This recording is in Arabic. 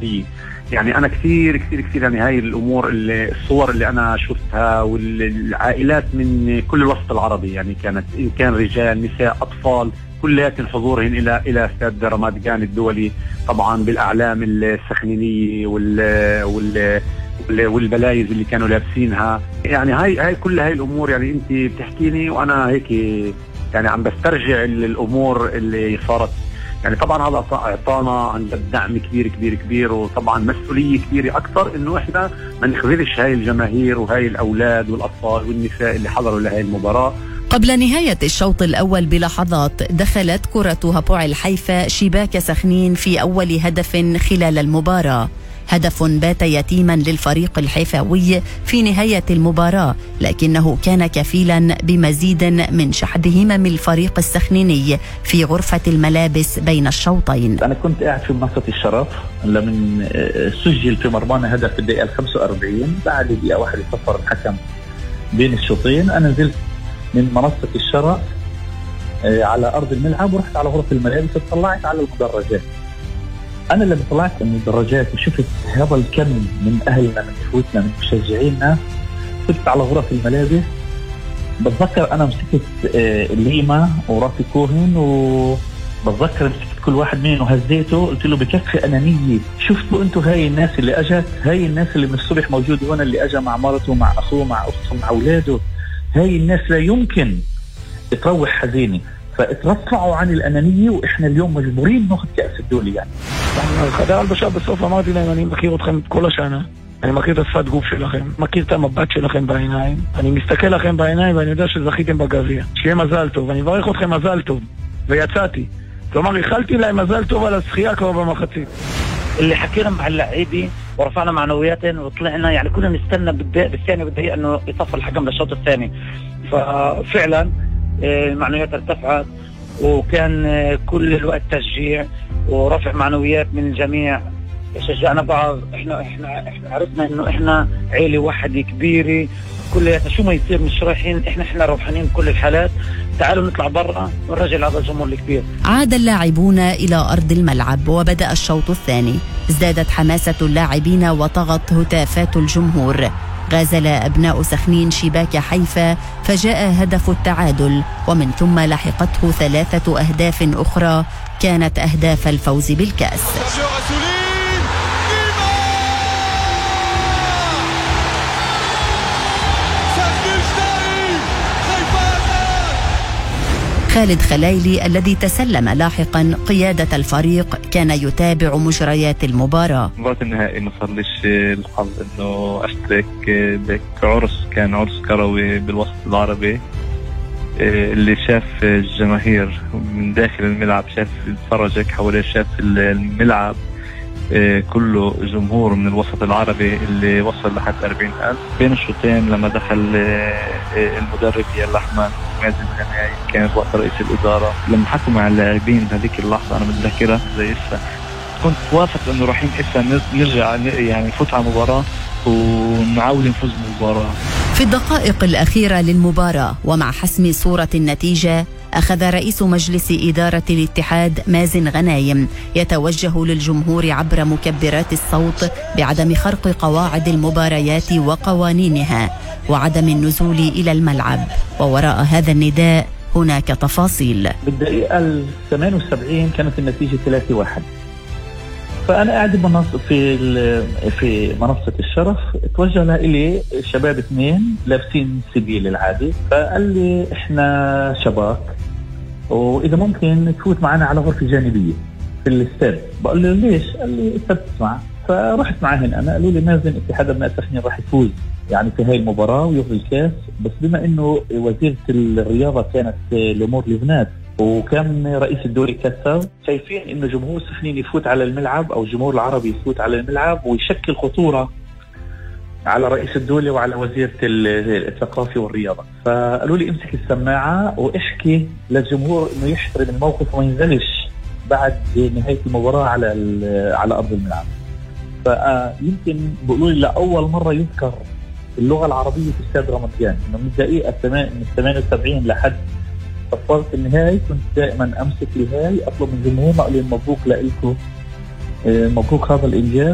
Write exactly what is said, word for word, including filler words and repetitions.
العربية. يعني أنا كثير كثير كثير يعني هاي الأمور اللي الصور اللي أنا شفتها والعائلات من كل الوسط العربي، يعني كانت إن كان رجال نساء أطفال كلياتهم حضورهم إلى إلى استاد رمضان الدولي، طبعا بالأعلام السخنينية وال وال والبلايز اللي كانوا لابسينها. يعني هاي هاي كل هاي الأمور يعني أنت بتحكيني وأنا هيك يعني عم بسترجع الأمور اللي صارت. يعني طبعا هذا اعطانا عن دعم كبير كبير كبير، وطبعا مسؤوليه كبيره اكثر انه احنا ما نخذلش هاي الجماهير وهاي الاولاد والاطفال والنساء اللي حضروا لهي المباراه. قبل نهاية الشوط الأول بلحظات دخلت كرة هابوعل حيفا شباك سخنين في أول هدف خلال المباراة، هدف بات يتيما للفريق الحيفاوي في نهاية المباراة، لكنه كان كفيلا بمزيد من شحذ همم الفريق السخنيني في غرفة الملابس بين الشوطين. أنا كنت قاعد في منصة الشرف لمن سجل في مرمانا هدف في الدقيقة الخمسة وأربعين، بعد دقيقة واحدة صفر الحكم بين الشوطين. أنا نزلت من منصة الشرف على أرض الملعب ورحت على غرفة الملابس وطلعت على المدرجات. أنا لما طلعت من المدرجات وشفت هذا الكم من أهلنا من إخوتنا من مشجعينا، كنت على غرف الملابس بتذكر أنا مسكت ليما ورافي كوهن، وبتذكر مسكت كل واحد منهم وهزيته قلت له بكفي أنانية، شفتوا أنتوا هاي الناس اللي أجت، هاي الناس اللي من الصبح موجود هنا، اللي أجا مع مرته مع أخوه مع أخته مع أولاده، هاي الناس لا يمكن تروح حزينة، فاترفعوا عن الأنانية وإحنا اليوم مجبورين ناخذ كأس الدولي. يعني خدع البشر בסוף אמרתי להם אני מכיר אתכם כל השנה, אני מכיר את השפת גוף שלכם, מכיר את המבט שלכם בעיניים, אני מסתכל לכם בעיניים ואני יודע שזכיתם בגביע, שיהיה מזל טוב, אני מברך אתכם מזל טוב, ויצאתי. כלומר איחלתי להם מזל טוב על הזכייה כבר במחצית. اللي حكينا مع اللعيبه ورفعنا معنوياتهم وطلعنا، يعني كنا نستنى بالدقيقه بالثانيه بالدقيقه انه يصفر الحكم للشوط الثاني، ففعلا المعنويات ارتفعت وكان كل الوقت تشجيع ورفع معنويات من الجميع، شجعنا بعض. احنا احنا احنا عرفنا انه احنا عيله واحده كبيره كلياتنا، شو ما يصير مش رايحين، احنا احنا روحانين بكل الحالات، تعالوا نطلع برا ونرجع هذا الجمهور الكبير. عاد اللاعبون إلى أرض الملعب وبدأ الشوط الثاني، ازدادت حماسة اللاعبين وطغت هتافات الجمهور، غازل أبناء سخنين شباك حيفا فجاء هدف التعادل، ومن ثم لحقته ثلاثة أهداف أخرى كانت أهداف الفوز بالكأس. خالد خلايلي الذي تسلم لاحقا قيادة الفريق كان يتابع مجريات المباراة. مباراة النهائي ما صار ليش الحظ انه اشترك بعرس، كان عرس كروي بالوسط العربي، اللي شاف الجماهير من داخل الملعب، شاف فرجك حواليه، شاف الملعب كله جمهور من الوسط العربي اللي وصل لحد أربعين ألف. بين الشوطين لما دخل المدرب يلا أحمد مازن غنايم، كان وقت رئيس الإدارة، لما حكوا مع اللاعبين هذيك اللحظة أنا متذكرها زي إسا، كنت واثق إنه رايحين إسا نرجع يعني نفوت على مباراة ونعاود نفوز بالمباراة. في الدقائق الأخيرة للمباراة ومع حسم صورة النتيجة، أخذ رئيس مجلس إدارة الاتحاد مازن غنايم يتوجه للجمهور عبر مكبرات الصوت بعدم خرق قواعد المباريات وقوانينها وعدم النزول إلى الملعب، ووراء هذا النداء هناك تفاصيل. بالدقيقة الثمانية وسبعين كانت النتيجة ثلاثة واحد، فأنا قاعد بمنصة في في منصة الشرف، توجه لي شباب اثنين لابسين سبيل العادي، فقال لي إحنا شباك وإذا ممكن تفوت معنا على غرفة جانبية في الاستاد. بقول له ليش؟ قال لي أنت بتسمع. فرحت معهن أنا، قالوا لي مازن اتحاد أبناء سخنين راح يفوز يعني في هاي المباراة وياخذ الكاس، بس بما إنه وزيرة الرياضة كانت الأمور لبنان وكان رئيس الدوري كسر، شايفين إنه جمهور سخنين يفوت على الملعب أو الجمهور العربي يفوت على الملعب ويشكل خطورة على رئيس الدولة وعلى وزيرة الثقافة والرياضة. فقالوا لي امسك السماعة واحكي للجمهور إنه يحترم الموقف وما ينزلش بعد نهاية المباراة على على أرض الملعب. فيمكن بيقولوا لي لأول مرة يذكر اللغة العربية في استاد رمضان، إنه من الدقيقة من ثمانية وسبعين لحد صفرت النهاية كنت دائما أمسك لهاي أطلب من الجمهور، أقول مبروك لكم، مبروك هذا الإنجاز.